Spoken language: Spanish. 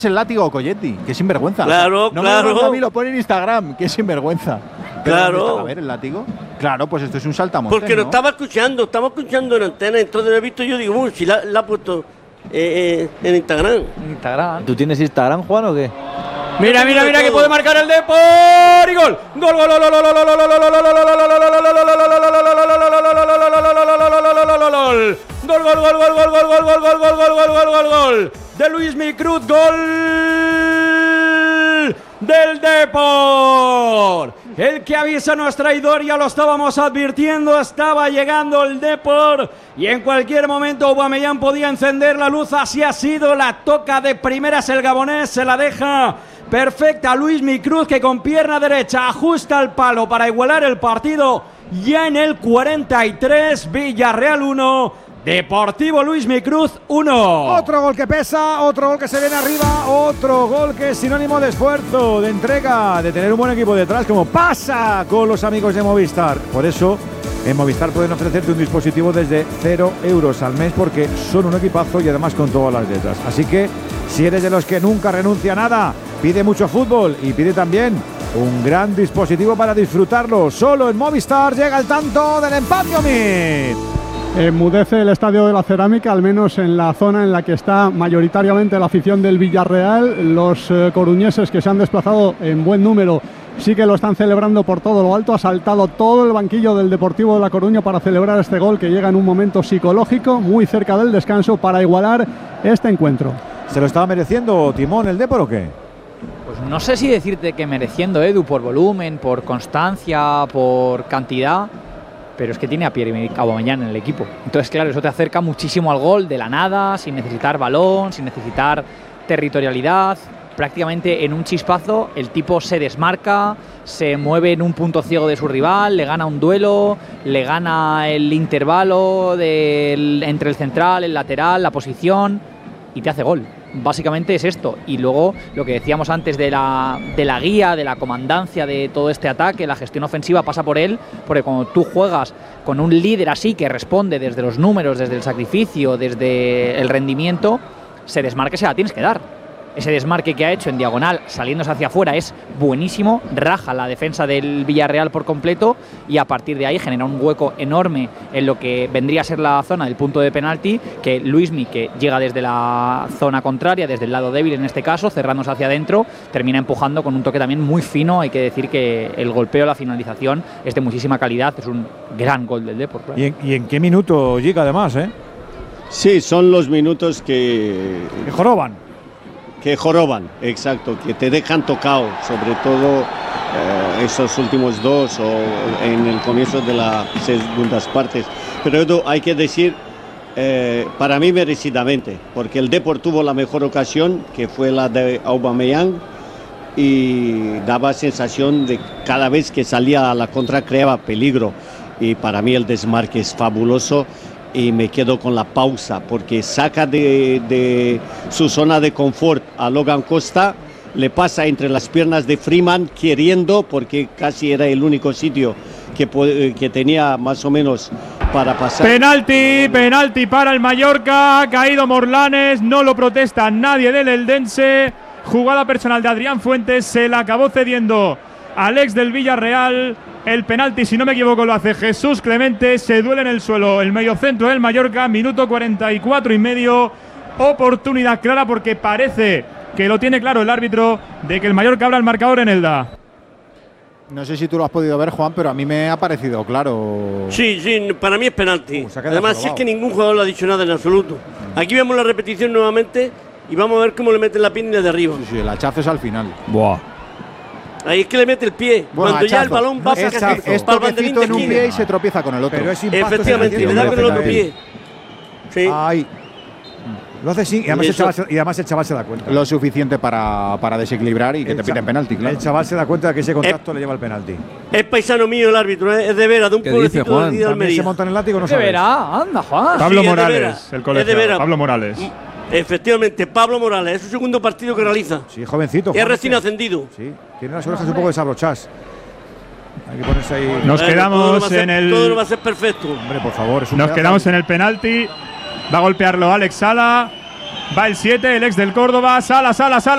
el látigo o Colletti, que sinvergüenza. Claro, no claro. Me a mí, lo pone en Instagram, que sinvergüenza. Claro. A ver, el látigo. Claro, pues esto es un saltamontes. Porque lo estaba escuchando, en antena, entonces lo he visto yo, digo, si la ha puesto en Instagram. ¿Tú tienes Instagram, Juan, o qué? Mira, que puede marcar el Depor y gol. Gol. Gol de Luismi Cruz, gol del Depor. El que avisa no es traidor, ya lo estábamos advirtiendo, estaba llegando el Depor y en cualquier momento Aubameyang podía encender la luz. Así ha sido, la toca de primeras el gabonés, se la deja perfecta Luismi Cruz, que con pierna derecha ajusta el palo para igualar el partido. Ya en el 43, Villarreal 1, Deportivo Luismi Cruz 1. Otro gol que pesa, otro gol que se viene arriba, otro gol que es sinónimo de esfuerzo, de entrega, de tener un buen equipo detrás, como pasa con los amigos de Movistar. Por eso, en Movistar pueden ofrecerte un dispositivo desde 0 euros al mes, porque son un equipazo y además con todas las letras. Así que, si eres de los que nunca renuncia a nada, pide mucho fútbol y pide también un gran dispositivo para disfrutarlo. Solo en Movistar llega el tanto del empate. Enmudece el Estadio de la Cerámica, al menos en la zona en la que está mayoritariamente la afición del Villarreal. Los coruñeses, que se han desplazado en buen número, sí que lo están celebrando por todo lo alto. Ha saltado todo el banquillo del Deportivo de La Coruña para celebrar este gol, que llega en un momento psicológico, muy cerca del descanso, para igualar este encuentro. ¿Se lo estaba mereciendo Timón el Depor o qué? Pues no sé si decirte que mereciendo, Edu, por volumen, por constancia, por cantidad, pero es que tiene a Pierre-Emerick Aubameyang en el equipo. Entonces, claro, eso te acerca muchísimo al gol de la nada, sin necesitar balón, sin necesitar territorialidad. Prácticamente en un chispazo el tipo se desmarca, se mueve en un punto ciego de su rival, le gana un duelo, le gana el intervalo entre el central, el lateral, la posición y te hace gol. Básicamente es esto. Y luego lo que decíamos antes de la guía, de la comandancia de todo este ataque, la gestión ofensiva pasa por él, porque cuando tú juegas con un líder así que responde desde los números, desde el sacrificio, desde el rendimiento, se desmarque, se la tienes que dar. Ese desmarque que ha hecho en diagonal, saliéndose hacia afuera, es buenísimo, raja la defensa del Villarreal por completo y a partir de ahí genera un hueco enorme en lo que vendría a ser la zona del punto de penalti, que Luismi, que llega desde la zona contraria, desde el lado débil en este caso, cerrándose hacia adentro, termina empujando con un toque también muy fino. Hay que decir que el golpeo, la finalización es de muchísima calidad, es un gran gol del Depor. Claro. ¿Y en qué minuto llega además? Sí, son los minutos que joroban. Que joroban, exacto, que te dejan tocado, sobre todo esos últimos dos o en el comienzo de las segundas partes. Pero hay que decir, para mí merecidamente, porque el Depor tuvo la mejor ocasión, que fue la de Aubameyang, y daba sensación de cada vez que salía a la contra creaba peligro, y para mí el desmarque es fabuloso. Y me quedo con la pausa, porque saca de su zona de confort a Logan Costa, le pasa entre las piernas de Freeman queriendo, porque casi era el único sitio que tenía más o menos para pasar. Penalti para el Mallorca, ha caído Morlanes, no lo protesta nadie del Eldense. Jugada personal de Adrián Fuentes, se la acabó cediendo al ex del Villarreal. El penalti, si no me equivoco, lo hace Jesús Clemente. Se duele en el suelo el mediocentro del Mallorca, minuto 44 y medio. Oportunidad clara, porque parece que lo tiene claro el árbitro de que el Mallorca abra el marcador en Elda. No sé si tú lo has podido ver, Juan, pero a mí me ha parecido claro. Sí, para mí es penalti. Además, si es que ningún jugador le ha dicho nada en absoluto. Aquí vemos la repetición nuevamente y vamos a ver cómo le meten la pierna de arriba. Sí, el hachazo es al final. Buah. Ahí es que le mete el pie. Bueno, cuando hachazo. ya el balón va para es toquecito en un pie y se tropieza con el otro. Pero es efectivamente, le da con el otro pie. Sí. Ay. Lo hace sí, y además el chaval se da cuenta. Lo suficiente para desequilibrar y que te piten penalti, claro. El chaval se da cuenta de que ese contacto le lleva al penalti. Es paisano mío el árbitro, es de Vera, de un pueblecito de Almería. Se monta en el látigo, no sabes. De Vera, anda, Juan. Pablo Sí, Morales, el colegiado. Pablo Morales. Efectivamente, Pablo Morales, es su segundo partido que realiza. Sí, jovencito. Es recién ascendido. Sí, tiene las orejas un poco desabrochadas. Hay que ponerse ahí. Nos quedamos en el. Todo lo va a ser perfecto. Hombre, por favor. Nos quedamos en el penalti. Va a golpearlo Alex Sala. Va el 7, el ex del Córdoba. Sala.